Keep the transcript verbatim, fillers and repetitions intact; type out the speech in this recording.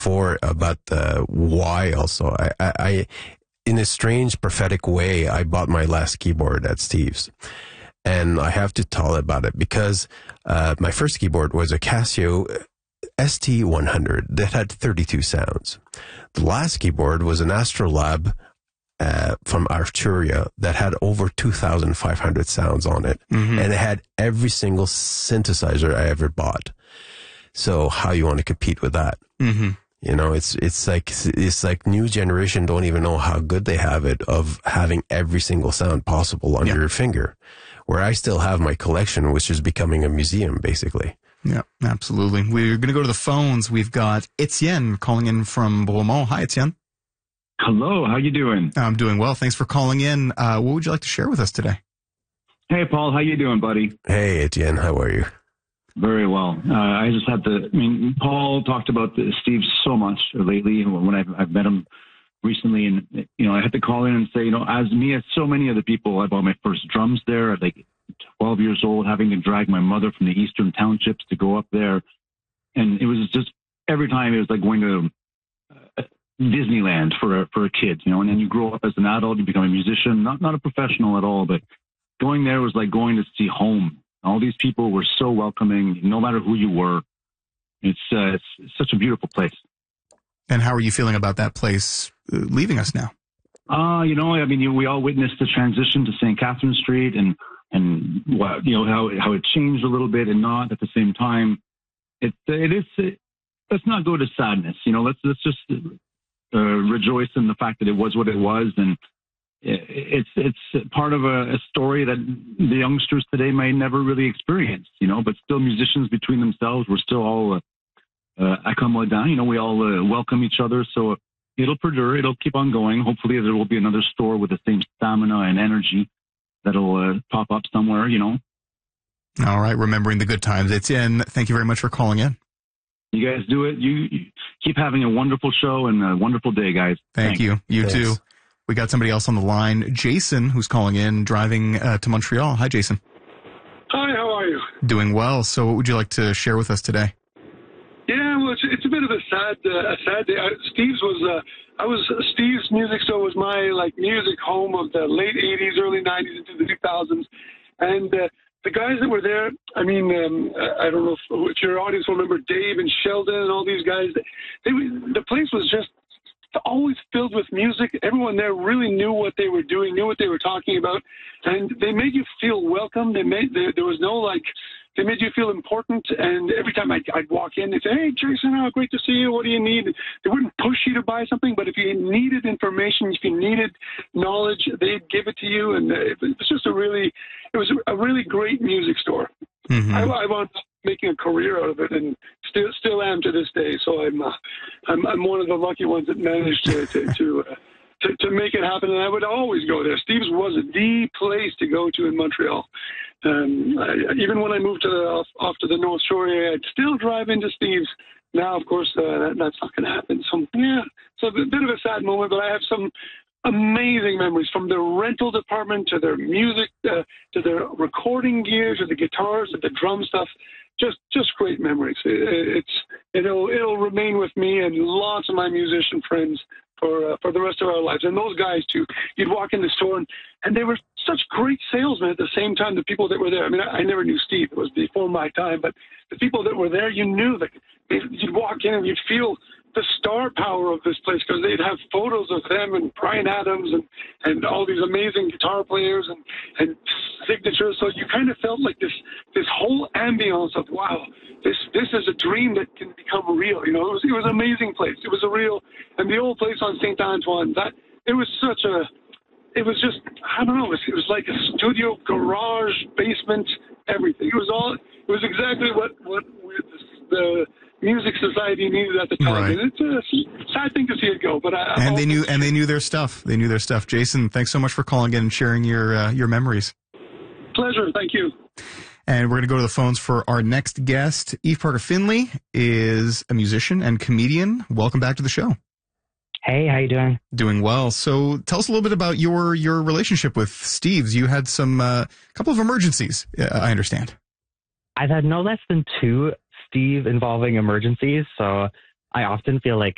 for about the why also. I, I, I, in a strange prophetic way, I bought my last keyboard at Steve's. And I have to tell about it because uh, my first keyboard was a Casio S T one hundred that had thirty-two sounds. The last keyboard was an Astrolab uh, from Arturia that had over two thousand five hundred sounds on it. Mm-hmm. And it had every single synthesizer I ever bought. So how you want to compete with that? Mm-hmm. You know, it's it's like it's like new generation don't even know how good they have it of having every single sound possible under yeah. your finger. Where I still have my collection, which is becoming a museum, basically. Yeah, absolutely. We're going to go to the phones. We've got Etienne calling in from Beaumont. Hi, Etienne. Hello, how you doing? I'm doing well. Thanks for calling in. Uh, what would you like to share with us today? Hey, Paul, how you doing, buddy? Hey, Etienne, how are you? Very well. Uh, I just had to, I mean, Paul talked about the, Steve so much lately when I've, I've met him recently, and, you know, I had to call in and say, you know, as me, as so many other people, I bought my first drums there at like twelve years old, having to drag my mother from the eastern townships to go up there. And it was just, every time it was like going to uh, Disneyland for a, for a kid, you know, and then you grow up as an adult, you become a musician, not, not a professional at all, but going there was like going to see home. All these people were so welcoming, no matter who you were. It's, uh, it's, it's such a beautiful place. And how are you feeling about that place uh, leaving us now? Uh, you know, I mean, you, we all witnessed the transition to Saint Catherine Street and, and what, you know, how, how it changed a little bit and not at the same time. It, it is, it, let's not go to sadness, you know, let's, let's just uh, rejoice in the fact that it was what it was. And it, it's, it's part of a, a story that the youngsters today may never really experience, you know, but still musicians between themselves, we're still all, uh, Uh, accommodant, you know, we all uh, welcome each other, so it'll perdure, it'll keep on going. Hopefully there will be another store with the same stamina and energy that'll uh, pop up somewhere, you know. All right, remembering the good times. Etienne, thank you very much for calling in. You guys do it. You, you keep having a wonderful show and a wonderful day, guys. Thank Thanks. you. You Thanks. too. We got somebody else on the line, Jason, who's calling in, driving uh, to Montreal. Hi, Jason. Hi, how are you? Doing well. So what would you like to share with us today? Yeah, well, it's, it's a bit of a sad, uh, a sad day. I, Steve's was, uh, I was Steve's Music Store was my like music home of the late eighties, early nineties into the two thousands, and uh, the guys that were there. I mean, um, I don't know if, if your audience will remember Dave and Sheldon and all these guys. They, the place was just always filled with music. Everyone there really knew what they were doing, knew what they were talking about, and they made you feel welcome. They made there, there was no like. They made you feel important, and every time I'd, I'd walk in, they'd say, hey, Jason, oh, great to see you. What do you need? They wouldn't push you to buy something, but if you needed information, if you needed knowledge, they'd give it to you, and it was just a really, it was a really great music store. Mm-hmm. I, I wound up making a career out of it, and still still am to this day, so I'm uh, I'm, I'm one of the lucky ones that managed to, to, to uh, To, to make it happen, and I would always go there. Steve's was the place to go to in Montreal. Um, I, even when I moved to the, off, off to the North Shore area, I'd still drive into Steve's. Now, of course, uh, that, that's not going to happen. So, yeah, it's a bit of a sad moment, but I have some amazing memories from their rental department to their music, uh, to their recording gear, to the guitars, to the drum stuff. Just, just great memories. It, it's, it'll, it'll remain with me and lots of my musician friends for uh, for the rest of our lives. And those guys, too, you'd walk in the store, and, and they were such great salesmen at the same time, the people that were there. I mean, I, I never knew Steve. It was before my time. But the people that were there, you knew that they, you'd walk in and you'd feel the star power of this place because they'd have photos of them and Bryan Adams and, and all these amazing guitar players and, and signatures. So you kind of felt like this this whole ambience of, wow, this this is a dream that can become real. You know, it was it was an amazing place. It was a real, and the old place on Saint Antoine, that it was such a, it was just, I don't know, it was, it was like a studio, garage, basement, everything. It was all, it was exactly what, what the music society needed at the time. Right. And it's a sad thing to see it go, but I, and they knew, and they knew their stuff. They knew their stuff. Jason, thanks so much for calling in and sharing your uh, your memories. Pleasure. Thank you. And we're going to go to the phones for our next guest. Eve Parker Finley is a musician and comedian. Welcome back to the show. Hey, how you doing? Doing well. So tell us a little bit about your your relationship with Steve's. You had some uh, couple of emergencies, uh, I understand. I've had no less than two Steve involving emergencies, so I often feel like